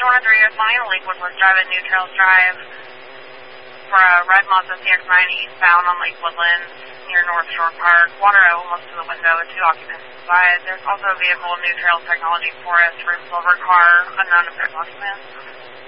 213 is finding a Lakewood Woods Drive and New Trails Drive for a red Mazda CX-9 eastbound on Lake Woodlands near North Shore Park. Water almost to the window with 2 occupants inside. There's also a vehicle in New Trails Technology Forest for a silver car, unknown to their occupants.